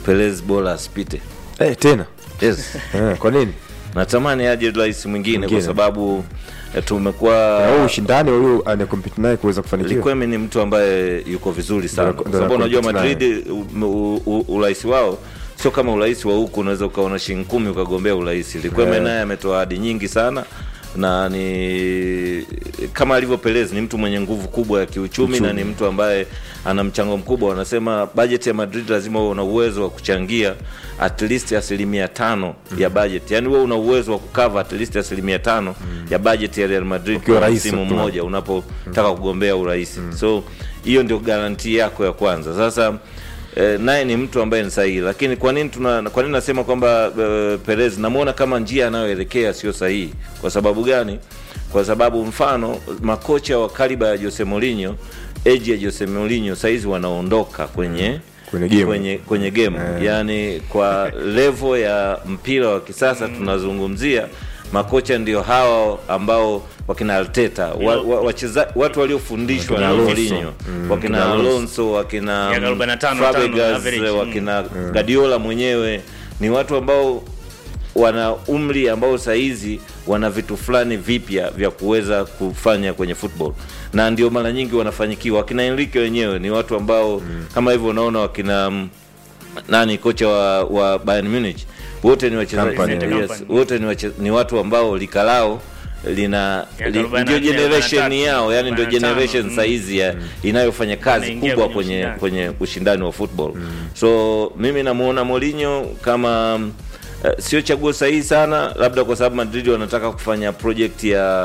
Perez bora asipite. Tena. Yes. Kwa nini? Natamani aje rais mwingine kwa sababu tumekuwa ushindani huyu anakompete naye kuweza kufanikiwa. Likwemi ni mtu ambaye yuko vizuri sana. Sababu unajua Madrid urais wao sio kama urais wa huku unaweza ukaona shilingi 10 ukagombea urais. Likwemi naye ametoa ahadi nyingi sana na ni kama alivyo Perez ni mtu mwenye nguvu kubwa ya kiuchumi na ni mtu ambaye ana mchango mkubwa. Wanasema budget ya Madrid lazima uwe na uwezo wa kuchangia at least 5% ya budget. Yaani wewe una uwezo wa kucover at least 5% ya budget ya Real Madrid kwa msimu mmoja unapotaka kugombea urais. So hiyo ndio guarantee yako ya kwanza. Sasa naye ni mtu ambaye ni sahihi, lakini kwa nini nasema kwamba Perez namuona kama njia anayoelekea sio sahihi? Kwa sababu gani? Kwa sababu mfano makocha wa kaliba ya Jose Mourinho, age ya Jose Mourinho saizi wanaondoka kwenye game. Yani kwa level ya mpira wa kisasa tunazungumzia makocha ndio hawa ambao wakina Arteta, watu waliofundishwa na Mourinho, wakina Alonso, wakina Fabregas, wakina Guardiola mwenyewe, ni watu ambao wana umri ambao saizi wana vitu fulani vipya vya kuweza kufanya kwenye football, na ndio mara nyingi wanafanyikiwa. Wakina Enrique wenyewe ni watu ambao kama hivyo unaona wakina kocha wa Bayern Munich, wote ni wachezaji, wote ni watu ambao likalao ndio generation yao, yani ndio generation saizi inayofanya kazi kubwa kwenye ushindani wa football. So mimi namuona Mourinho kama sio chaguo sahihi sana, labda kwa sababu Madrid wanataka kufanya project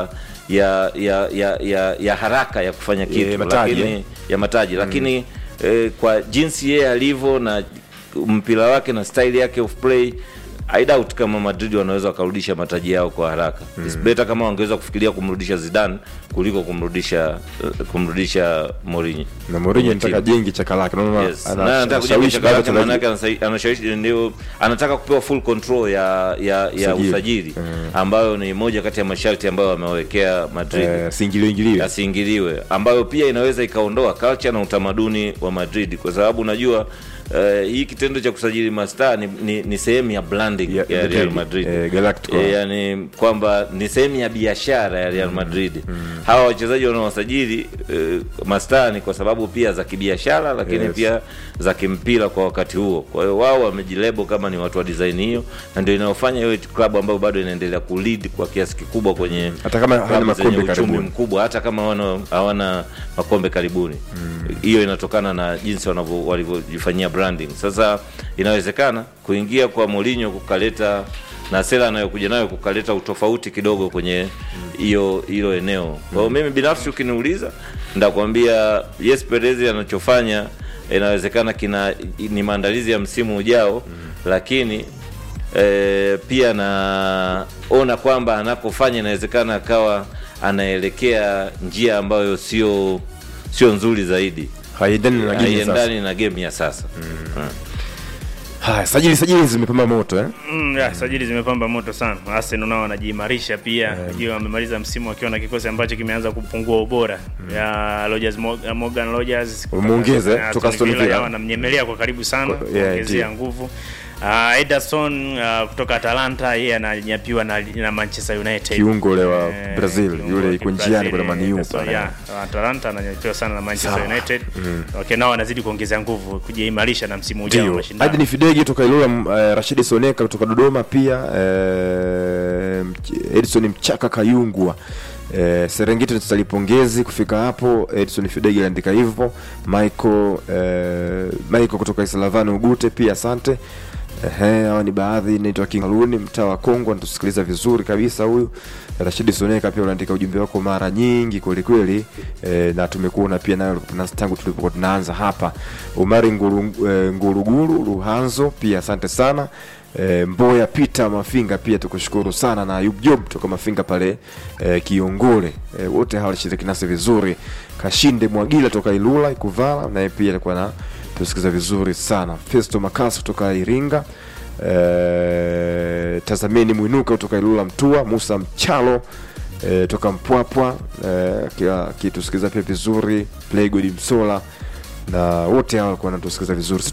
ya haraka ya kufanya kitu mataji, lakini kwa jinsi yeye alivyo na mpira wake na style yake of play, I doubt kama Madrid wanaweza kurudisha mataji yao kwa haraka. It's better kama wangeweza kufikiria kumrudisha Zidane kuliko kumrudisha Mourinho. Na Mourinho anataka jengi chakalaka. Anataka kujenga chakalaka, maana yake anashawishi, ndio anataka kupewa full control ya usajili, ambayo ni moja kati ya masharti ambayo amewekea Madrid. Asingiliwe, ambayo pia inaweza ikaondoa culture na utamaduni wa Madrid, kwa sababu unajua hii kitendo cha kusajili mastaa ni sehemu ya branding ya Real Madrid. Yani kwamba ni sehemu ya biashara ya Real Madrid. Hawa wachezaji wanaowasajili mastaa ni kwa sababu pia za kibiashara, lakini pia za kimpira kwa wakati huo. Kwa hiyo wao wamejilebo kama ni watu wa design hiyo, na ndio inayofanya hiyo club ambayo bado inaendelea kulead kwa kiasi kikubwa kwenye, hata kama hawana makombe karibuni, mkubwa, hata kama hawana makombe karibuni. Hiyo inatokana na jinsi walivyojifanyia branding. Sasa inawezekana kuingia kwa Mourinho kukaleta na sera anayokuja nayo kukaleta utofauti kidogo kwenye hilo eneo. Kwa hiyo mimi binafsi ukiniuliza ndakwambia yes, Perez anachofanya inawezekana ni maandalizi ya msimu ujao, lakini pia naona kwamba anakofanya inawezekana akawa anaelekea njia ambayo sio nzuri zaidi. Haiendani na game ya sasa. Sajili zimepamba moto sajili zimepamba moto sana. Arsenal nao wanajiimarisha pia. Wamemaliza msimu wakiwa na kikosi ambacho kimeanza kupungua ubora. Morgan Rogers muongeze kutoka Aston Villa, wanamnyemelea kwa karibu sana kuongezea nguvu. Ederson kutoka Atalanta, yeye ananyapiwa na Manchester United. Kiungo wa Brazil yule yuko njiani kwa Man U. Atalanta ananyapiwa sana na Manchester United. Nao wanazidi kuongeza nguvu kujiimarisha na msimu ujao wa mashindano. Hadi ni Fidegi kutoka Ilula, Rashid Soneka kutoka Dodoma pia, Edson Mchaka Kayungwa, Serengeti tutalipongezi kufika hapo. Edson Fidegi aliandika hivyo. Michael kutoka Islavano Ugute pia asante. Hawa ni baadhi. Naitwa King Aluni, mtaa wa Kongo, anatusikiliza vizuri kabisa huyu. Rashid Soneka pia unaandika ujumbe wako mara nyingi kweli kweli, na tumekuona pia nayo tangu tulipokuwa tunaanza hapa. Umari Nguruguru Ruhanzo pia asante sana. Mboya Peter Mafinga pia tukushukuru sana, na Ayub Job kutoka Mafinga pale Kiongole, wote hawa walishiriki nasi vizuri. Kashinde Mwagila kutoka Ilula Ikuvala, naye pia alikuwa na tusikiza vizuri sana. Festo Makasi kutoka Iringa, Tazameni Mwinuka kutoka Ilula Mtua, Musa Mchalo toka Mpwapwa kitusikiza pia vizuri. Playgod Msola, na wote hao walikuwa wanatusikiza vizuri.